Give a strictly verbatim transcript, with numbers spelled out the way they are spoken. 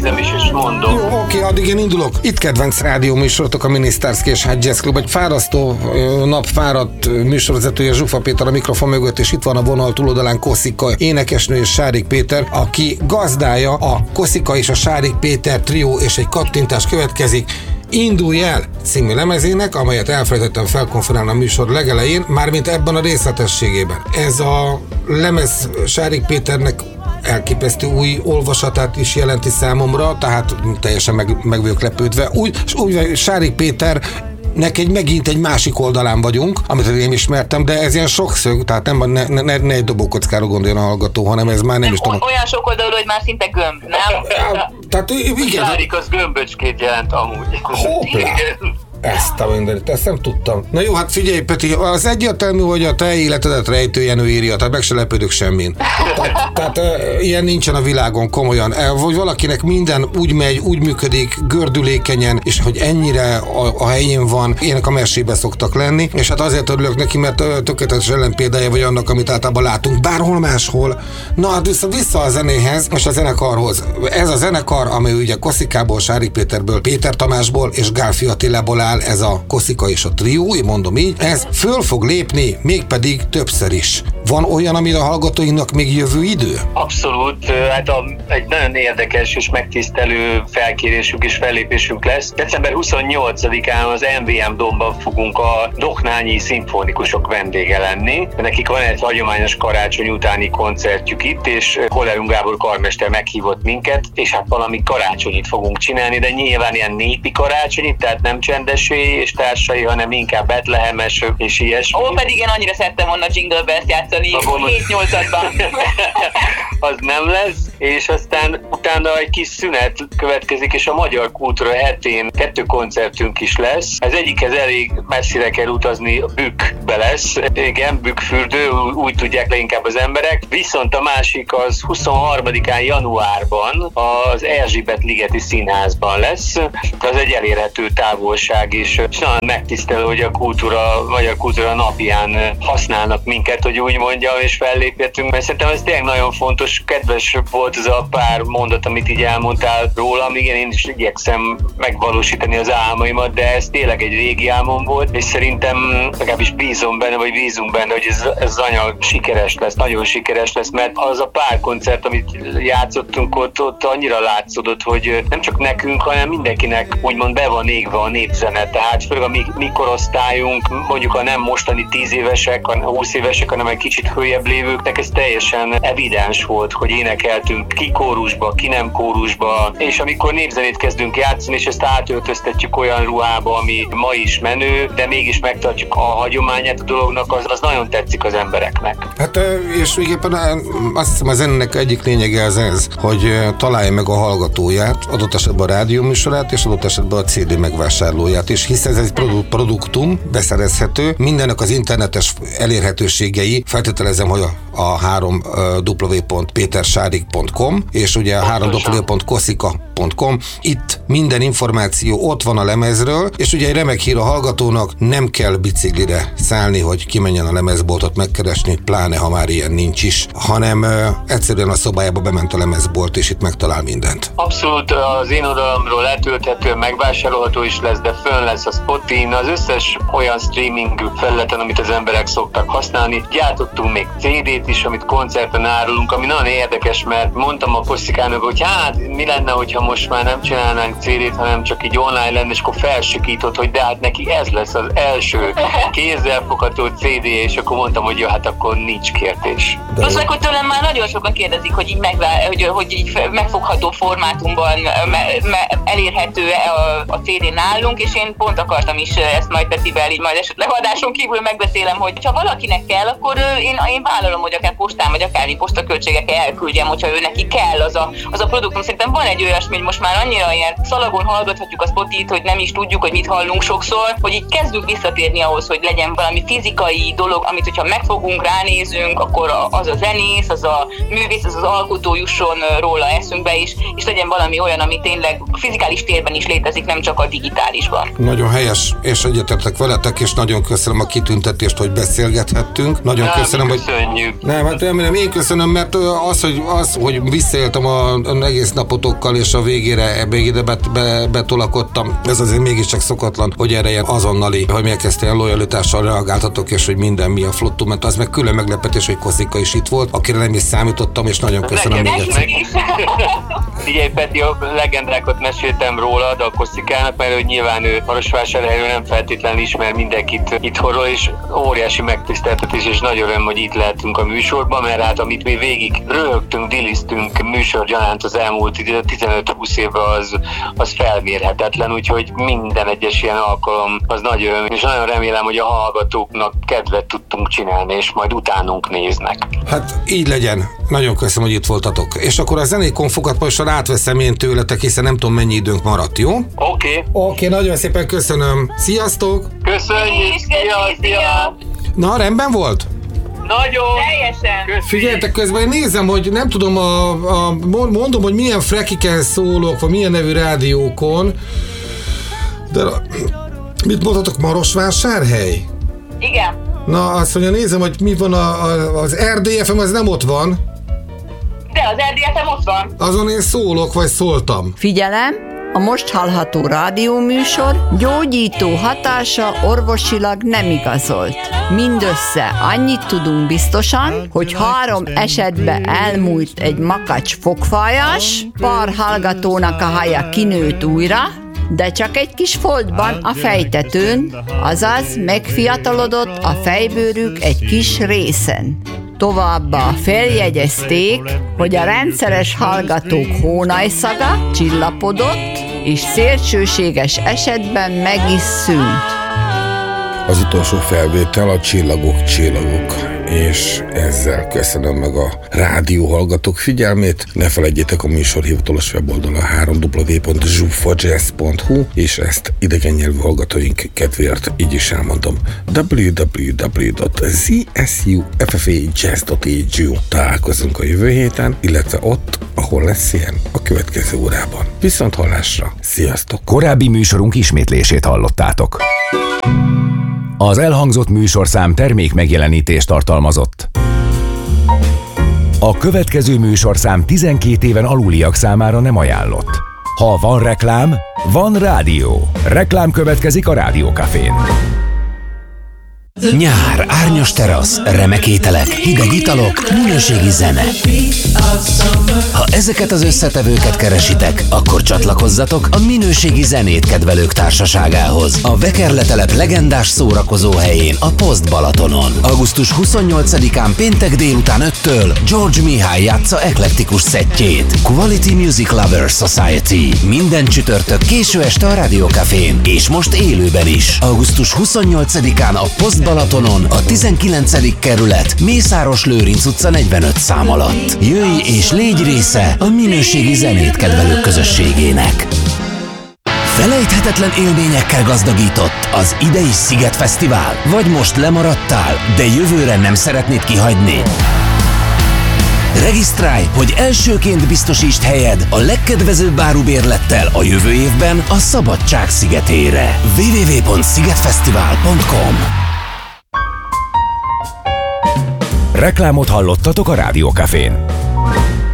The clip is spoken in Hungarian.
nem is is mondom. Jó, oké, addig én indulok. Itt kedvenc rádió műsorotok, a Minisztárszki és Hát Jazz Club. Egy fárasztó nap fáradt műsorvezetője Zsufa Péter a mikrofon mögött, és itt van a vonal túloldalán Koszika énekesnő és Sárik Péter, aki gazdája a Koszika és a Sárik Péter trió, és egy kattintás következik. Indulj el című lemezének, amelyet elfelejtettem felkonferálni a műsor legelején, mármint ebben a részletességében. Ez a lemez Sárik Péternek elképesztő új olvasatát is jelenti számomra, tehát teljesen meg, meg vagyok lepődve. Úgy, és úgy Sárik Péter nek egy megint egy másik oldalán vagyunk, amit én ismertem, de ez ilyen sokszög, tehát nem, ne, ne, ne egy dobókockára gondoljon a hallgató, hanem ez már nem, nem is tudom. Olyan sok oldalú, hogy már szinte gömb, nem? Tehát igen. Sárik az gömböcskét jelent amúgy. Hoppá! Ezt a mindenit, ezt nem tudtam. Na jó, hát figyelj, Peti, az egyértelmű, hogy a te életedet Rejtő Jenő írja, tehát meg se lepődök semmin. Tehát, tehát e, ilyen nincsen a világon, komolyan. E, vagy valakinek minden úgy megy, úgy működik, gördülékenyen, és hogy ennyire a, a helyén van, ilyenek a mesébe szoktak lenni, és hát azért örülök neki, mert tökéletes ellenpéldája vagy annak, amit általában látunk, bárhol máshol. Na hát vissza, vissza a zenéhez, és a zenekarhoz. Ez a zenekar, amely ugye Koszikából, Sárik Péterből, Péter Tamásból és Gálfi Attilából áll, ez a Koszika és a trió, én mondom így, ez föl fog lépni, mégpedig többször is. Van olyan, amire a hallgatóinknak még jövő idő? Abszolút, hát a, egy nagyon érdekes és megtisztelő felkérésünk és fellépésünk lesz. december huszonnyolcadikán az em vé em Domban fogunk a Doknányi szimfonikusok vendége lenni. Nekik van egy hagyományos karácsony utáni koncertjük itt, és Hollerung Gábor karmester meghívott minket, és hát valami karácsonyit fogunk csinálni, de nyilván ilyen népi karácsonyit, tehát nem csendes és társai, hanem inkább betlehemes és ilyesmi. Ó, pedig én annyira szerettem volna Jingle Bells játszani hét-nyolcadban. Az nem lesz, és aztán utána egy kis szünet következik, és a Magyar Kultúra hetén kettő koncertünk is lesz. Az egyikhez elég messzire kell utazni, a Bükkbe lesz. Igen, Bükkfürdő, úgy tudják leginkább az emberek. Viszont a másik az huszonharmadikán januárban az Erzsébet-ligeti Színházban lesz. Az egy elérhető távolság, és nagyon megtisztelő, hogy a kultúra, a Magyar Kultúra napján használnak minket, hogy úgy mondjam, és felléphetünk, mert szerintem ez tényleg nagyon fontos, kedves volt ez a pár mondat, amit így elmondtál rólam, igen, én is igyekszem megvalósítani az álmaimat, de ez tényleg egy régi álmom volt, és szerintem legalábbis bízom benne, vagy bízunk benne, hogy ez, ez az anyag sikeres lesz, nagyon sikeres lesz, mert az a pár koncert, amit játszottunk ott, ott annyira látszódott, hogy nem csak nekünk, hanem mindenkinek úgymond be van égve a népzene, tehát főleg a mi, mi korosztályunk, mondjuk a nem mostani tíz évesek, a húsz évesek, hanem egy kicsit följebb lévőknek ez teljesen evidens volt, hogy énekeltünk ki kórusba, ki nem kórusba, és amikor népzenét kezdünk játszani, és ezt átöltöztetjük olyan ruhába, ami ma is menő, de mégis megtartjuk a hagyományát a dolognak, az, az nagyon tetszik az embereknek. Hát és végéppen azt hiszem a zenének egyik lényege az ez, hogy találja meg a hallgatóját, adott esetben a rádióműsorát, és adott esetben a cé dé megvásárlóját, és hisz ez egy produktum, beszerezhető, mindennek az internetes elérhetőségei, feltételezem, hogy a, a három w pont pétersárik pont com és ugye a három w pont koszika pont com, itt minden információ ott van a lemezről, és ugye egy remek hír a hallgatónak, nem kell biciklire szállni, hogy kimenjen a lemezboltot megkeresni, pláne ha már ilyen nincs is, hanem uh, egyszerűen a szobájába bement a lemezbolt, és itt megtalál mindent. Abszolút az én oldalamról letölthető, megvásárolható is lesz, de fönn lesz a Spotin, az összes olyan streaming felületen, amit az emberek szoktak használni. Gyártottunk még cé dét is, amit koncerten árulunk, ami nagyon érdekes, mert mondtam a Koszikának, hogy hát mi lenne, hogyha most már nem csinálnánk cé dét, hanem csak így online lenne, és akkor felsikított, hogy de hát neki ez lesz az első kézzelfogható cé dé, és akkor mondtam, hogy jó, hát akkor nincs kérdés. Plusz akkor tőlem már nagyon sokan kérdezik, hogy így, megvá- hogy, hogy így megfogható formátumban me- me- elérhető a, a cé dé nálunk, és én pont akartam is ezt majd Petivel, így majd esetleg adáson kívül megbeszélem, hogy ha valakinek kell, akkor én, én vállalom, hogy akár postán, vagy akár postaköltségekkel elküldjem, hogyha ő neki kell az a, az a produktum. Szerintem van egy olyasmi, hogy most már annyira ilyen szalagon hallgathatjuk a Spotit, hogy nem is tudjuk, hogy mit hallunk sokszor, hogy így kezdünk visszatérni ahhoz, hogy legyen valami fizikai dolog, amit hogyha megfogunk, ránézünk, akkor az a zenész, az a művész, az az alkotó jusson róla eszünkbe is, és legyen valami olyan, ami tényleg a fizikális térben is létezik, nem csak a digitálisban. Nagyon helyes, és egyetértek veletek, és nagyon köszönöm a kitüntetést, hogy beszélgethettünk. Nagyon Na, köszönöm, hogy, Nem, hát remélem, én köszönöm, mert az, hogy, az, hogy visszaéltem az egész napotokkal, és a végére, végére bet, be, betolakodtam, ez azért mégiscsak szokatlan, hogy erre ilyen azonnali, hogy megkezdtél lojalitással reagáltatok, és hogy minden mi a flottum, mert az meg külön meglepetés, hogy Koszika is itt volt, akire nem is számítottam, és nagyon köszönöm még egyszer. Figyelj, Peti, a legendákat meséltem rólad a Koszikának, mert hogy nyilván ő Marosvásárhelyről nem feltétlenül ismer mindenkit itthonról, és óriási megtiszteltetés, és nagy öröm, hogy itt lehetünk a műsorban, mert hát amit mi végig röhögtünk, diliztünk műsorgyanánt az elmúlt tizenöt-húsz évben, az, az felmérhetetlen, úgyhogy minden egyes ilyen alkalom az nagy öröm, és nagyon remélem, hogy a hallgatóknak kedvet tudtunk csinálni, és majd utánunk néznek. Hát így legyen. Nagyon köszönöm, hogy itt voltatok. És akkor a zenékon fogadpajsal átveszem én tőletek, hiszen nem tudom, mennyi időnk maradt, jó? Oké. Okay. Oké, okay, nagyon szépen köszönöm. Sziasztok! Köszönjük! Szia, szia! Na, rendben volt? Nagyon! Teljesen! Figyeljetek, közben én nézem, hogy nem tudom, a, a, mondom, hogy milyen frekiken szólok, vagy milyen nevű rádiókon, de mit mondhatok, Marosvásárhely? Igen. Na, azt mondja, nézem, hogy mi van a, a, az er dé ef em, az nem ott van. De az er dé ef em ott van. Azon én szólok, vagy szóltam. Figyelem! A most hallható rádióműsor gyógyító hatása orvosilag nem igazolt. Mindössze annyit tudunk biztosan, hogy három esetben elmúlt egy makacs fogfajas, pár hallgatónak a haja kinőtt újra, de csak egy kis foltban a fejtetőn, azaz megfiatalodott a fejbőrük egy kis részen. Továbbá feljegyezték, hogy a rendszeres hallgatók hónajszaga csillapodott, és szélsőséges esetben meg is szűnt. Az utolsó felvétel a Csillagok, csillagok, és ezzel köszönöm meg a rádióhallgatók figyelmét. Ne felejtjétek a műsor hivatalos weboldala double-u double-u double-u pont zsufajazz pont hu, és ezt idegen nyelvű hallgatóink kedvéért így is elmondom. double-u double-u double-u pont zsufajazz pont e u. Találkozunk a jövő héten, illetve ott, ahol lesz ilyen, a következő órában. Viszont hallásra, sziasztok! Korábbi műsorunk ismétlését hallottátok. Az elhangzott műsorszám termék megjelenítést tartalmazott. A következő műsorszám tizenkét éven aluliak számára nem ajánlott. Ha van reklám, van rádió. Reklám következik a Rádiókafén. Nyár, árnyas terasz, remek ételek, hideg italok, minőségi zene. Ha ezeket az összetevőket keresitek, akkor csatlakozzatok a minőségi zenét kedvelők társaságához. A Vekerletelep legendás szórakozó helyén, a Poszt Balatonon. augusztus huszonnyolcadikán péntek délután öttől George Mihály játsza eklektikus szettjét. Quality Music Lovers Society. Minden csütörtök késő este a Rádiókafén, és most élőben is. augusztus huszonnyolcadikán a Poszt Balatonon, a tizenkilencedik kerület, Mészáros Lőrinc utca negyvenöt szám alatt. Jöjj és légy része a minőségi zenét kedvelők közösségének. Felejthetetlen élményekkel gazdagított az idei Sziget Fesztivál? Vagy most lemaradtál, de jövőre nem szeretnéd kihagyni? Regisztrálj, hogy elsőként biztosítsd helyed a legkedvezőbb árubérlettel a jövő évben a Szabadság szigetére. double-u double-u double-u pont szigetfesztivál pont com. Reklámot hallottatok a Rádiókafén.